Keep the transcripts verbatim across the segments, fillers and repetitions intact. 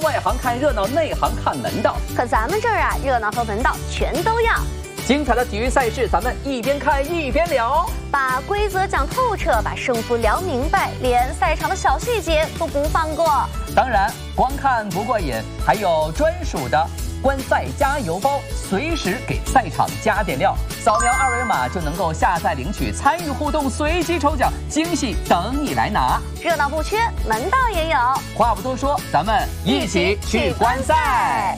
外行看热闹，内行看门道。 可咱们这儿啊，热闹和门道全都要。 精彩的体育赛事，咱们一边看一边聊， 把规则讲透彻，把胜负聊明白，连赛场的小细节都不放过。 当然，光看不过瘾，还有专属的观赛加油包，随时给赛场加点料。扫描二维码就能够下载领取，参与互动，随机抽奖，惊喜等你来拿。 热闹不缺，门道也有。 话不多说，咱们一起去观赛。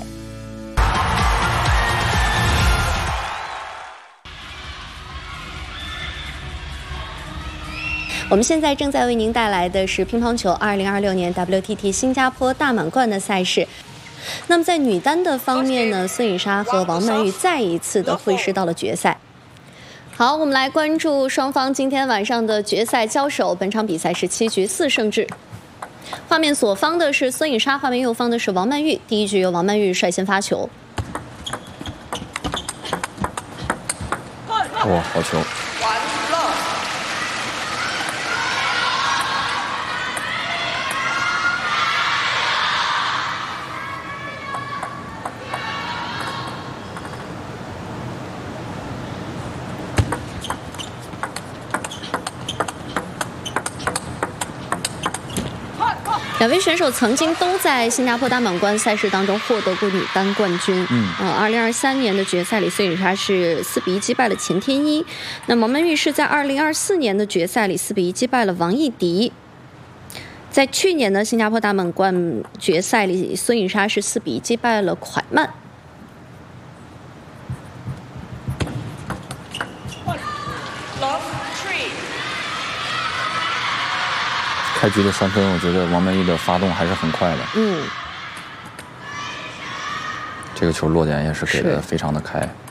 我们现在正在为您带来的是乒乓球二零二六年 W T T 新加坡大满贯的赛事。那么在女单的方面呢，孙颖莎和王曼玉再一次的会师到了决赛。好，我们来关注双方今天晚上的决赛交手。本场比赛是七局四胜制。画面左方的是孙颖莎，画面右方的是王曼玉。第一局由王曼玉率先发球。 哇，好球！ 两位选手曾经都在新加坡大满贯赛事当中获得过女单冠军。嗯，呃，二零二三年的决赛里，孙颖莎是四比一击败了钱天一。那王曼玉是在二零二四年的决赛里四比一击败了王艺迪。在去年的新加坡大满贯决赛里，孙颖莎是四比一击败了蒯曼。 开局的三分，我觉得王曼玉的发动还是很快的。 嗯， 这个球落点也是给的非常的开。